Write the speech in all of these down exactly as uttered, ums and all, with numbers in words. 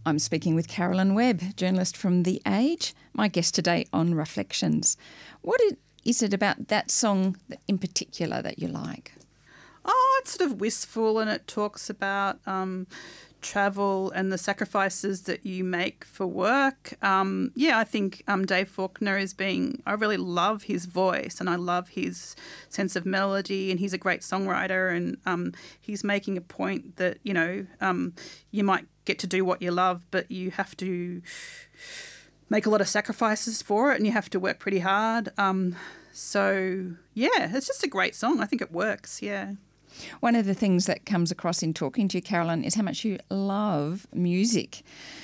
I'm speaking with Carolyn Webb, journalist from The Age, my guest today on Reflections. What is it about that song in particular that you like? Oh, it's sort of wistful, and it talks about um, travel and the sacrifices that you make for work. Um, yeah, I think um, Dave Faulkner is being, I really love his voice and I love his sense of melody, and he's a great songwriter, and um, he's making a point that, you know, um, you might get to do what you love, but you have to make a lot of sacrifices for it and you have to work pretty hard. Um, so, yeah, it's just a great song. I think it works, yeah. One of the things that comes across in talking to you, Carolyn, is how much you love music.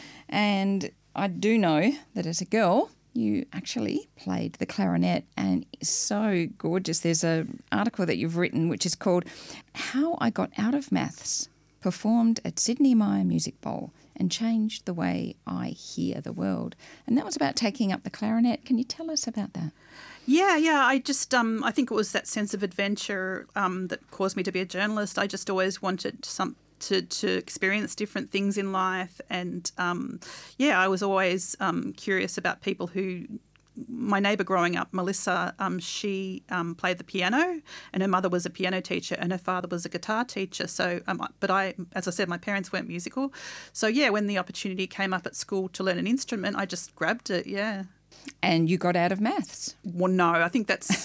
And I do know that as a girl, you actually played the clarinet, and it's so gorgeous. There's an article that you've written which is called How I Got Out of Maths, performed at Sydney Myer Music Bowl and changed the way I hear the world. And that was about taking up the clarinet. Can you tell us about that? Yeah, yeah. I just, um, I think it was that sense of adventure um, that caused me to be a journalist. I just always wanted some to to experience different things in life, and um, yeah, I was always um, curious about people who. My neighbour growing up, Melissa, um, she um, played the piano, and her mother was a piano teacher, and her father was a guitar teacher. So, um, but I, as I said, my parents weren't musical. So yeah, when the opportunity came up at school to learn an instrument, I just grabbed it. Yeah. And you got out of maths? Well, no, I think that's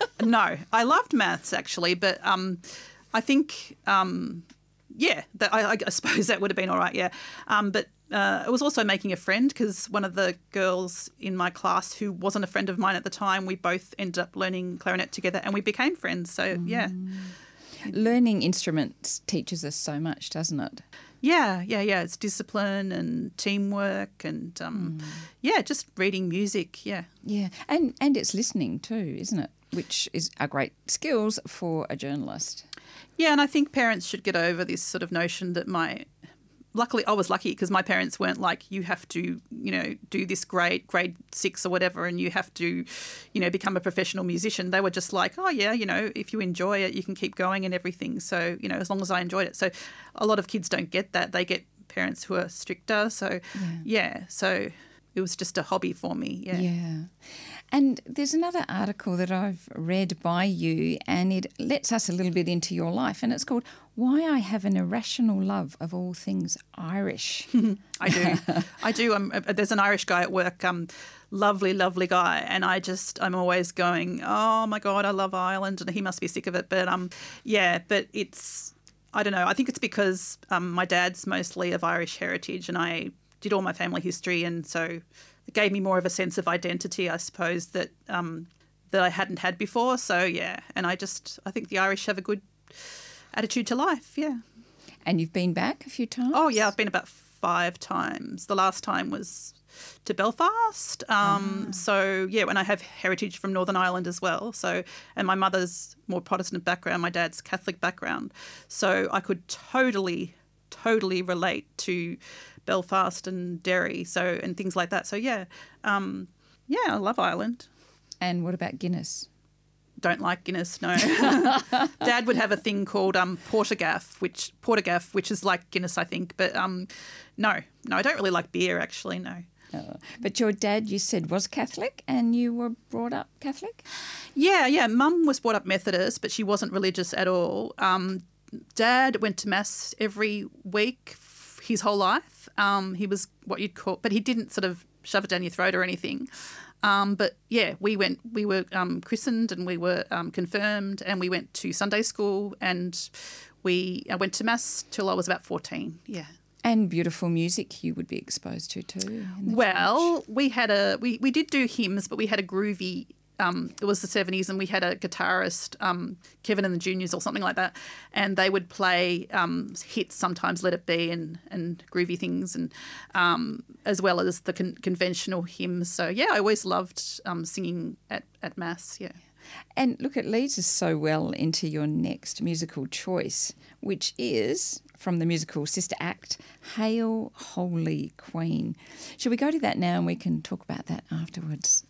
no. I loved maths actually, but um, I think um, yeah, that I, I suppose that would have been all right. Yeah, um, but. Uh, it was also making a friend, because one of the girls in my class who wasn't a friend of mine at the time, we both ended up learning clarinet together and we became friends. So, mm. yeah. Learning instruments teaches us so much, doesn't it? Yeah, yeah, yeah. It's discipline and teamwork and, um, mm. yeah, just reading music, yeah. Yeah, and, and it's listening too, isn't it? Which is are great skills for a journalist. Yeah, and I think parents should get over this sort of notion that my... Luckily, I was lucky because my parents weren't like, you have to, you know, do this grade, grade six or whatever, and you have to, you know, become a professional musician. They were just like, oh, yeah, you know, if you enjoy it, you can keep going and everything. So, you know, as long as I enjoyed it. So a lot of kids don't get that. They get parents who are stricter. So, yeah, yeah so it was just a hobby for me. Yeah. Yeah. And there's another article that I've read by you, and it lets us a little bit into your life, and it's called Why I Have an Irrational Love of All Things Irish. I do. I do. I'm, there's an Irish guy at work, um, lovely, lovely guy, and I just, I'm always going, oh, my God, I love Ireland, and he must be sick of it. But, um, yeah, but it's, I don't know, I think it's because um, my dad's mostly of Irish heritage, and I did all my family history, and so... It gave me more of a sense of identity, I suppose, that um, that I hadn't had before. So, yeah, and I just, I think the Irish have a good attitude to life, yeah. And you've been back a few times? Oh, yeah, I've been about five times. The last time was to Belfast. Um, ah. So, yeah, when I have heritage from Northern Ireland as well. So, and my mother's more Protestant background, my dad's Catholic background. So I could totally, totally relate to Belfast and Derry, so and things like that. So yeah, um, yeah, I love Ireland. And what about Guinness? Don't like Guinness, no. Dad would have a thing called um, Portergaff, which Portergaff, which is like Guinness, I think. But um, no, no, I don't really like beer, actually. No. Oh. But your dad, you said, was Catholic, and you were brought up Catholic? Yeah, yeah. Mum was brought up Methodist, but she wasn't religious at all. Um, Dad went to mass every week his whole life. Um, he was what you'd call, but he didn't sort of shove it down your throat or anything. Um, but yeah, we went, we were um, christened and we were um, confirmed, and we went to Sunday school, and we I went to mass till I was about fourteen. Yeah. And beautiful music you would be exposed to too. In the well, church. we had a we, we did do hymns, but we had a groovy. Um, it was the seventies, and we had a guitarist, um, Kevin and the Juniors or something like that, and they would play um, hits, sometimes Let It Be and, and groovy things, and um, as well as the con- conventional hymns. So, yeah, I always loved um, singing at, at Mass, yeah. And look, it leads us so well into your next musical choice, which is from the musical Sister Act, Hail Holy Queen. Shall we go to that now and we can talk about that afterwards?